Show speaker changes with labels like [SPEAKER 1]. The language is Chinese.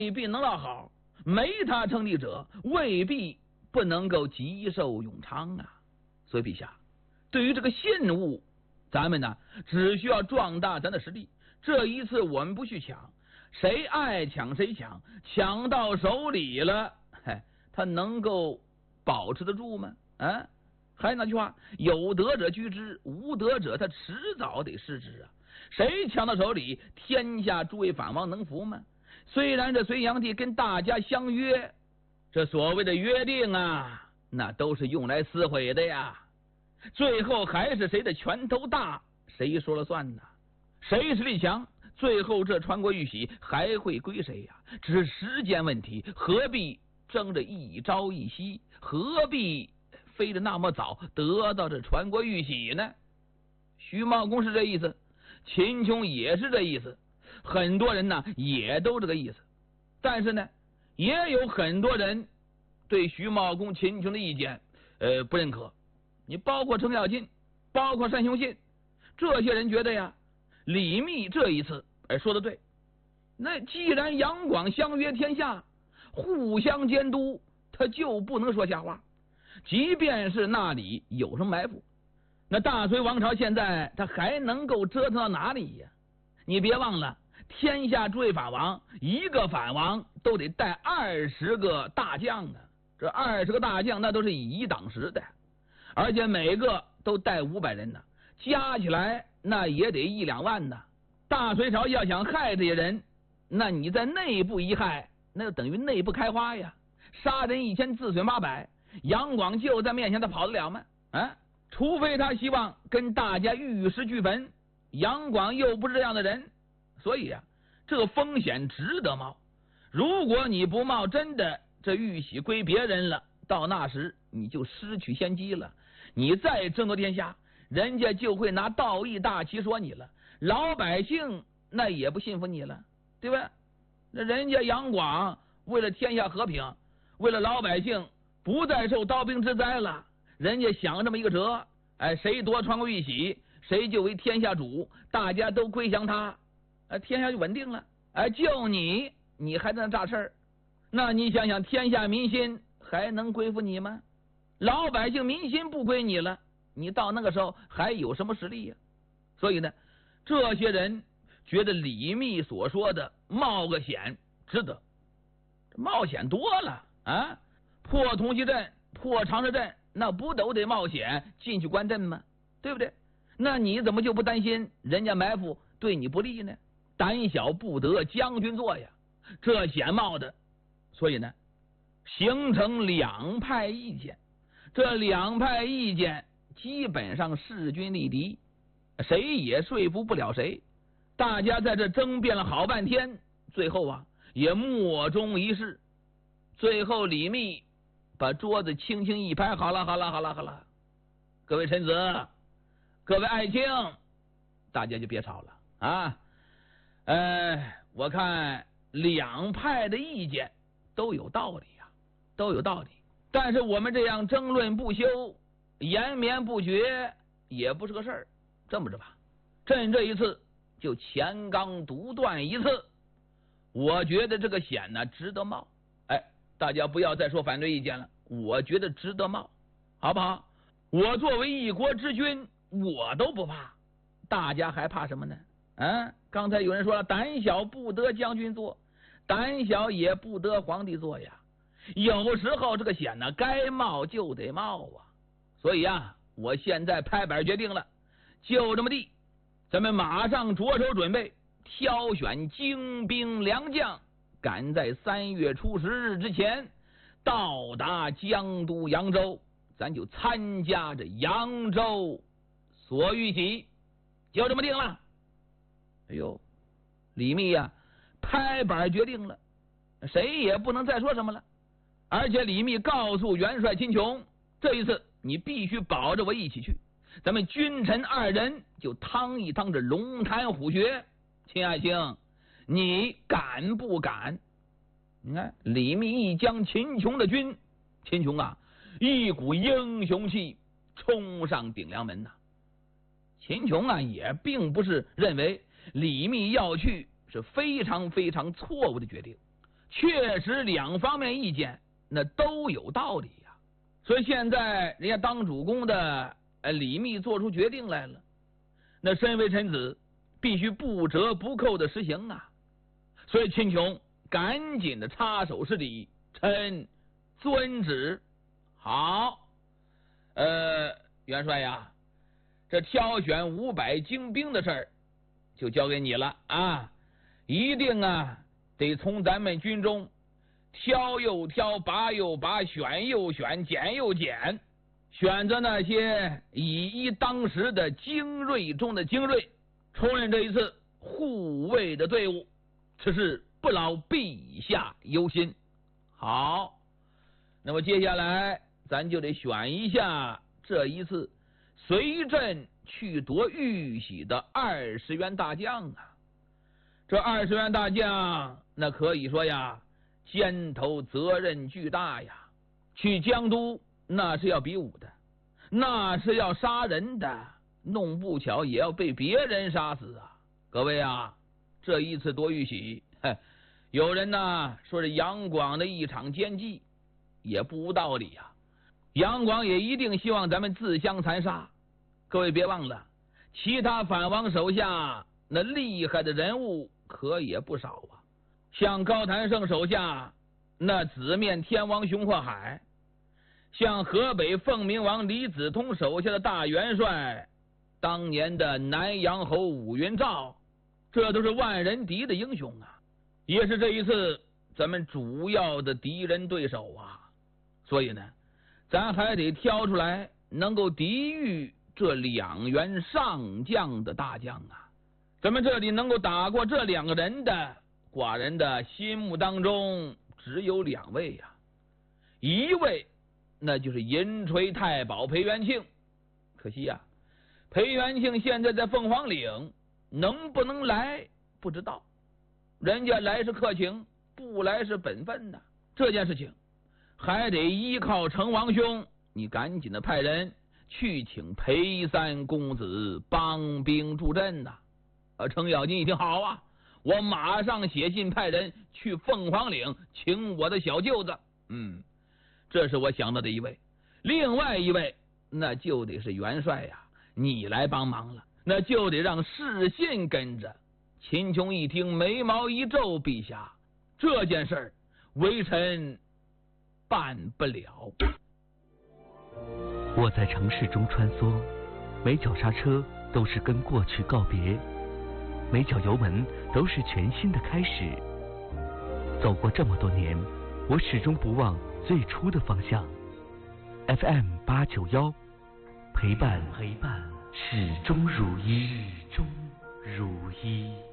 [SPEAKER 1] 必能落好，没他称帝者，未必不能够吉寿永昌啊。所以陛下，对于这个信物，咱们呢只需要壮大咱的实力。这一次我们不去抢，谁爱抢谁抢，抢到手里了，他能够保持得住吗？啊，还是那句话，有德者居之，无德者他迟早得失之啊。谁抢到手里，天下诸位反王能服吗？虽然这隋炀帝跟大家相约，这所谓的约定啊，那都是用来撕毁的呀。最后还是谁的拳头大，谁说了算呢？谁实力强，最后这传国玉玺还会归谁呀？只是时间问题，何必争着一朝一夕？何必非得那么早得到这传国玉玺呢？徐茂公是这意思，秦琼也是这意思，很多人呢也都这个意思。但是呢，也有很多人对徐茂公、秦琼的意见不认可。你包括程咬金，包括单雄信，这些人觉得呀，李密这一次说的对。那既然杨广相约天下，互相监督，他就不能说瞎话。即便是那里有什么埋伏，那大隋王朝现在他还能够折腾到哪里呀？你别忘了，天下诸位反王，一个反王都得带20个大将啊！这20个大将那都是以一挡10的，而且每个都带500人呢，加起来那也得1、2万呢。大隋朝要想害这些人，那你在内部一害，那就等于内部开花呀，杀人1000，自损800。杨广就在面前，他跑得了吗？啊，除非他希望跟大家玉石俱焚，杨广又不是这样的人，所以啊，这个风险值得冒。如果你不冒，真的这玉玺归别人了，到那时你就失去先机了。你再争夺天下，人家就会拿道义大旗说你了，老百姓那也不信服你了，对吧？那人家杨广为了天下和平，为了老百姓不再受刀兵之灾了，人家想这么一个辙，谁夺传国玉玺，谁就为天下主，大家都归降他，天下就稳定了。就你还在那炸事儿，那你想想，天下民心还能归服你吗？老百姓民心不归你了，你到那个时候还有什么实力呀？所以呢，这些人觉得李密所说的冒个险值得，冒险多了啊！破同溪镇、破长沙镇，那不都得冒险进去关镇吗？对不对？那你怎么就不担心人家埋伏对你不利呢？胆小不得将军做呀，这险冒的。所以呢，形成2派意见，这2派意见基本上势均力敌，谁也说服不了谁。大家在这争辩了好半天，最后啊也莫衷一是。最后李密把桌子轻轻一拍，好了，各位臣子，各位爱卿，大家就别吵了啊！我看2派的意见都有道理呀，都有道理。但是我们这样争论不休，延绵不绝，也不是个事儿。这么着吧，朕这一次就乾纲独断一次，我觉得这个险呢值得冒。大家不要再说反对意见了，我觉得值得冒，好不好？我作为一国之君，我都不怕，大家还怕什么呢？刚才有人说了，胆小不得将军做，胆小也不得皇帝做呀。有时候这个险呢，该冒就得冒啊。所以啊，我现在拍板决定了，就这么地，咱们马上着手准备，挑选精兵良将，赶在3月初10日之前到达江都扬州，咱就参加这扬州索玉玺，就这么定了。哎呦，李密呀，拍板决定了，谁也不能再说什么了。而且李密告诉元帅秦琼，这一次你必须保着我一起去，咱们君臣2人就趟一趟这龙潭虎穴。亲爱卿，你敢不敢？你看李密一将秦琼的军，秦琼啊一股英雄气冲上顶梁门呐。秦琼啊也并不是认为李密要去是非常非常错误的决定， 确实两方面意见那都有道理呀。所以现在人家当主公的李密做出决定来了，那身为臣子必须不折不扣的实行啊。所以秦琼赶紧的插手施礼，臣遵旨。好，元帅呀，这挑选500精兵的事儿就交给你了啊！一定啊得从咱们军中挑又挑，拔又拔，选又选，拣又拣，选择那些以一当十的精锐中的精锐，充任这一次护卫的队伍。此事不劳陛下忧心。好，那么接下来咱就得选一下这一次随朕去夺玉玺的20员大将啊。这20员大将那可以说呀，肩头责任巨大呀。去江都那是要比武的，那是要杀人的，弄不巧也要被别人杀死啊。各位啊，这一次夺玉玺，有人呢说是杨广的一场奸计，也不无道理呀。杨广也一定希望咱们自相残杀。各位别忘了，其他反王手下那厉害的人物可也不少啊，像高谭胜手下那紫面天王熊阔海，像河北凤鸣王李子通手下的大元帅当年的南阳侯武云照，这都是万人敌的英雄啊，也是这一次咱们主要的敌人对手啊。所以呢，咱还得挑出来能够抵御这2员上将的大将啊。咱们这里能够打过这2个人的，寡人的心目当中只有2位呀。一位那就是银锤太保裴元庆，可惜呀，裴元庆现在在凤凰岭，能不能来不知道，人家来是客情，不来是本分呐。这件事情还得依靠成王兄，你赶紧的派人去请裴三公子帮兵助阵呐。程咬金一听，好啊，我马上写信派人去凤凰岭请我的小舅子。这是我想到的一位。另外一位那就得是元帅呀，你来帮忙了，那就得让士信跟着。秦琼一听，眉毛一皱，陛下，这件事儿微臣办不了。
[SPEAKER 2] 我在城市中穿梭，每脚刹车都是跟过去告别，每脚油门都是全新的开始。走过这么多年，我始终不忘最初的方向。FM 891，陪伴始终如一。